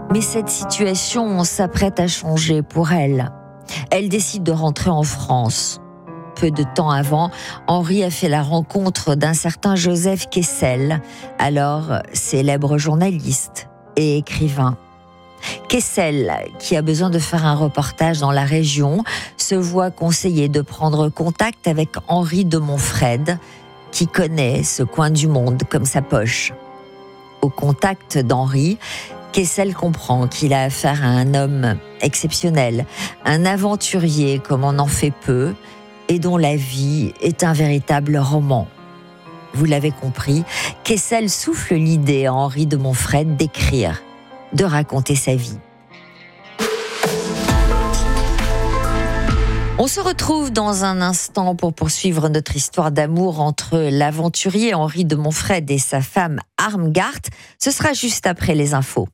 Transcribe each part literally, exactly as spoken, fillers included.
Mais cette situation s'apprête à changer pour elle. Elle décide de rentrer en France. Peu de temps avant, Henri a fait la rencontre d'un certain Joseph Kessel, alors célèbre journaliste et écrivain. Kessel, qui a besoin de faire un reportage dans la région, se voit conseiller de prendre contact avec Henri de Montfred, qui connaît ce coin du monde comme sa poche. Au contact d'Henri, Kessel comprend qu'il a affaire à un homme exceptionnel, un aventurier comme on en fait peu, et dont la vie est un véritable roman. Vous l'avez compris, Kessel souffle l'idée à Henri de Montfred d'écrire, de raconter sa vie. On se retrouve dans un instant pour poursuivre notre histoire d'amour entre l'aventurier Henri de Montfred et sa femme Armgard. Ce sera juste après les infos.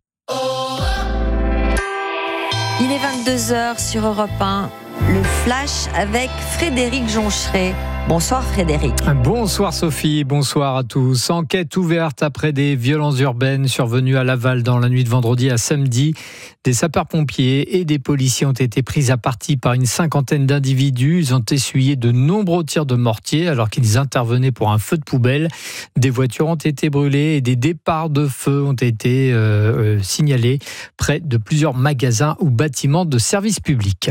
Il est vingt-deux heures sur Europe un. Le Flash avec Frédéric Joncheret. Bonsoir Frédéric. Bonsoir Sophie, bonsoir à tous. Enquête ouverte après des violences urbaines survenues à Laval dans la nuit de vendredi à samedi. Des sapeurs-pompiers et des policiers ont été pris à partie par une cinquantaine d'individus. Ils ont essuyé de nombreux tirs de mortier alors qu'ils intervenaient pour un feu de poubelle. Des voitures ont été brûlées et des départs de feu ont été euh, euh, signalés près de plusieurs magasins ou bâtiments de services publics.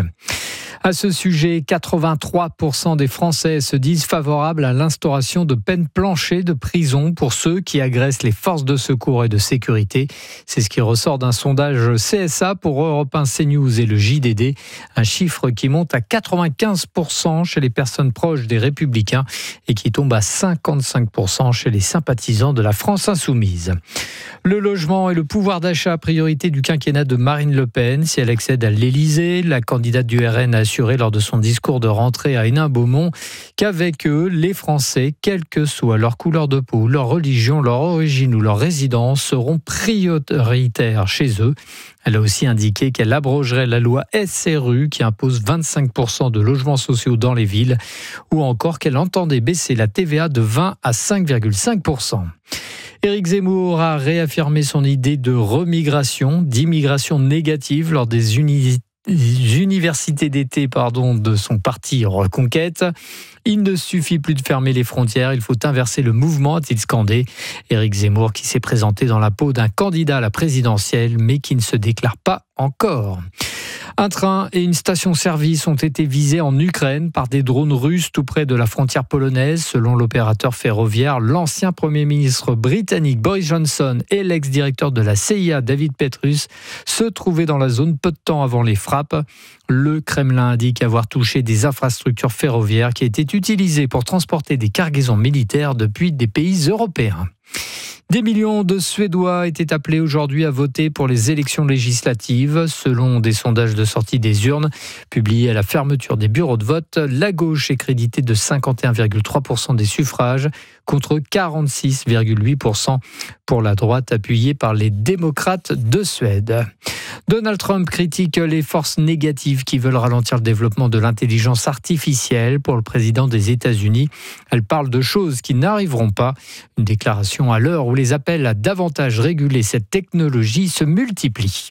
À ce sujet, quatre-vingt-trois pour cent des Français se disent favorables à l'instauration de peines planchées de prison pour ceux qui agressent les forces de secours et de sécurité. C'est ce qui ressort d'un sondage C S A pour Europe un, CNews et le J D D. Un chiffre qui monte à quatre-vingt-quinze pour cent chez les personnes proches des Républicains et qui tombe à cinquante-cinq pour cent chez les sympathisants de la France insoumise. Le logement et le pouvoir d'achat, priorité du quinquennat de Marine Le Pen. Si elle accède à l'Élysée, la candidate du R N a assuré lors de son discours de rentrée à Hénin-Beaumont qu'avec eux, les Français, quelle que soit leur couleur de peau, leur religion, leur origine ou leur résidence, seront prioritaires chez eux. Elle a aussi indiqué qu'elle abrogerait la loi S R U qui impose vingt-cinq pour cent de logements sociaux dans les villes, ou encore qu'elle entendait baisser la T V A de vingt à cinq virgule cinq pour cent. Éric Zemmour a réaffirmé son idée de remigration, d'immigration négative lors des unités universités d'été pardon, de son parti Reconquête. Il ne suffit plus de fermer les frontières, il faut inverser le mouvement, a-t-il scandé. Éric Zemmour qui s'est présenté dans la peau d'un candidat à la présidentielle, mais qui ne se déclare pas encore. Un train et une station-service ont été visés en Ukraine par des drones russes tout près de la frontière polonaise. Selon l'opérateur ferroviaire, l'ancien Premier ministre britannique Boris Johnson et l'ex-directeur de la C I A David Petrus se trouvaient dans la zone peu de temps avant les frappes. Le Kremlin indique avoir touché des infrastructures ferroviaires qui étaient utilisées pour transporter des cargaisons militaires depuis des pays européens. Des millions de Suédois étaient appelés aujourd'hui à voter pour les élections législatives. Selon des sondages de sortie des urnes publiés à la fermeture des bureaux de vote, la gauche est créditée de cinquante et un virgule trois pour cent des suffrages contre quarante-six virgule huit pour cent pour la droite appuyée par les démocrates de Suède. Donald Trump critique les forces négatives qui veulent ralentir le développement de l'intelligence artificielle. Pour le président des États-Unis, elle parle de choses qui n'arriveront pas. Une déclaration à l'heure où les appels à davantage réguler cette technologie se multiplient.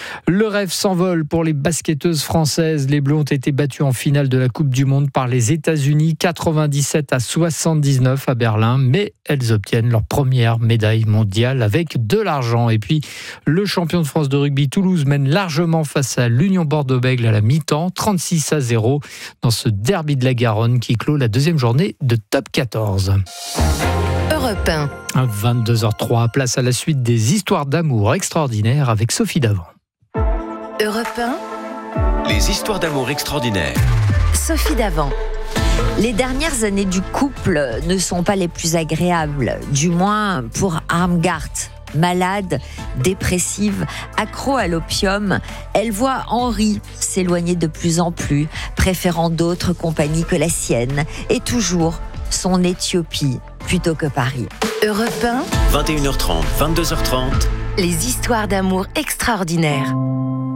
Le rêve s'envole pour les basketteuses françaises. Les Bleus ont été battues en finale de la Coupe du Monde par les États-Unis, quatre-vingt-dix-sept à soixante-dix-neuf à Berlin, mais elles obtiennent leur première médaille mondiale avec de l'argent. Et puis, le champion de France de rugby Toulouse mène largement face à l'Union Bordeaux-Bègles à la mi-temps, trente-six à zéro, dans ce derby de la Garonne qui clôt la deuxième journée de top quatorze. Europe un. vingt-deux heures trois, place à la suite des histoires d'amour extraordinaires avec Sophie Davant. Europe un. Les histoires d'amour extraordinaires. Sophie Davant. Les dernières années du couple ne sont pas les plus agréables, du moins pour Armgard. Malade, dépressive, accro à l'opium, elle voit Henri s'éloigner de plus en plus, préférant d'autres compagnies que la sienne, et toujours son Éthiopie plutôt que Paris. Europe un. vingt et une heures trente, vingt-deux heures trente. Les histoires d'amour extraordinaires.